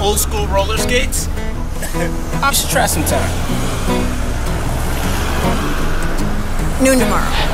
old school roller skates? I should try sometime. Noon tomorrow.